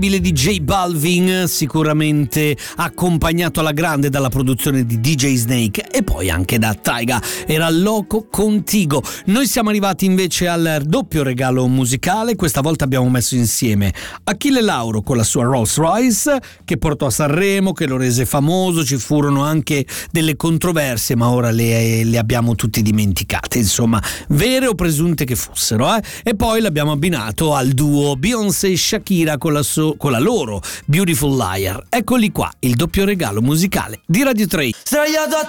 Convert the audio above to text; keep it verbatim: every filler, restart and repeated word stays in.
di J Balvin, sicuramente accompagnato alla grande dalla produzione di D J Snake e poi anche da Tyga. Era Loco Contigo. Noi siamo arrivati invece al doppio regalo musicale. Questa volta abbiamo messo insieme Achille Lauro con la sua Rolls Royce, che portò a Sanremo, che lo rese famoso. Ci furono anche delle controversie, ma ora le, le abbiamo tutti dimenticate, insomma, vere o presunte che fossero, eh? E poi l'abbiamo abbinato al duo Beyoncé e Shakira con la sua con la loro Beautiful Liar. Eccoli qua, il doppio regalo musicale di Radio tre. Sdraiato a